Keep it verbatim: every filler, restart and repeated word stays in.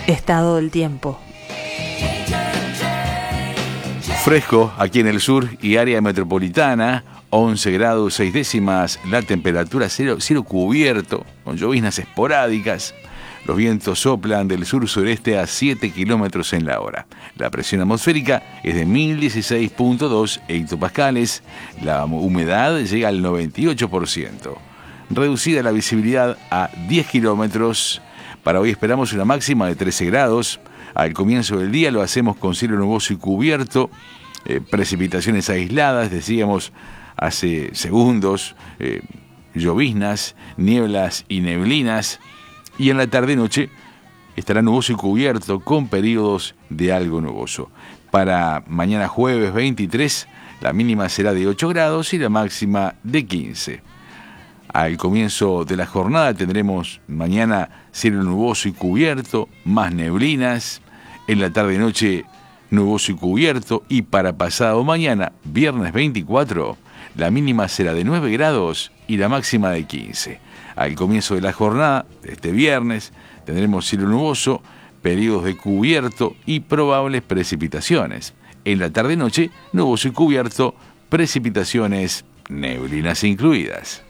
Estado del tiempo. Fresco aquí en el sur y área metropolitana, once grados seis décimas, la temperatura cero, cero cubierto, con lloviznas esporádicas. Los vientos soplan del sur-sureste a siete kilómetros en la hora. La presión atmosférica es de mil dieciséis punto dos hectopascales. La humedad llega al noventa y ocho por ciento. Reducida la visibilidad a diez kilómetros. Para hoy esperamos una máxima de trece grados. Al comienzo del día lo hacemos con cielo nuboso y cubierto. Eh, precipitaciones aisladas, decíamos hace segundos. Eh, lloviznas, nieblas y neblinas. Y en la tarde-noche estará nuboso y cubierto con periodos de algo nuboso. Para mañana jueves veintitrés, la mínima será de ocho grados y la máxima de quince. Al comienzo de la jornada tendremos mañana cielo nuboso y cubierto, más neblinas. En la tarde-noche nuboso y cubierto. Y para pasado mañana, viernes veinticuatro, la mínima será de nueve grados y la máxima de quince. Al comienzo de la jornada, este viernes, tendremos cielo nuboso, periodos de cubierto y probables precipitaciones. En la tarde-noche, nuboso y cubierto, precipitaciones, neblinas incluidas.